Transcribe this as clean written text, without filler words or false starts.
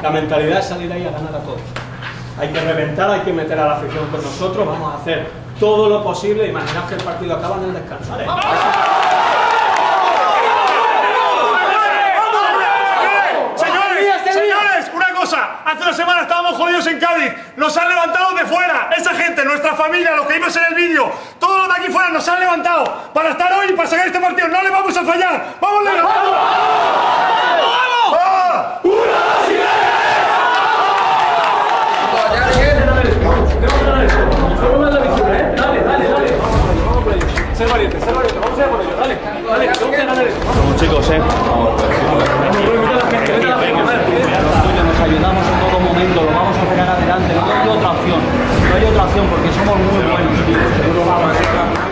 La mentalidad es salir ahí a ganar a todos. Hay que reventar, hay que meter a la afición con nosotros, vamos a hacer todo lo posible. Imaginaos que el partido acaba en el descanso. Señores, una cosa, hace una semana estábamos jodidos en Cádiz, nos han levantado de fuera, esa gente, nuestra familia, los que vimos en el vídeo, todos los de aquí fuera nos han levantado para estar hoy y para sacar este partido, no le vamos a fallar, ¡vamos, Leo! ¡Vamos! Ser valiente, vamos a ir por ello, dale, Vamos chicos, nos ayudamos en todo momento, lo vamos a sacar adelante, no hay otra opción porque somos muy buenos, tío.